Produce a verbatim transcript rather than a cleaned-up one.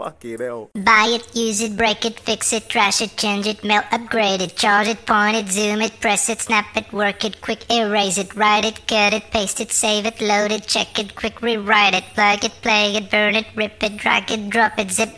Fucking hell. Buy it, use it, break it, fix it, trash it, change it, melt, upgrade it, charge it, point it, zoom it, press it, snap it, work it, quick erase it, write it, cut it, paste it, save it, load it, check it, quick rewrite it, plug it, play it, burn it, rip it, drag it, drop it, zip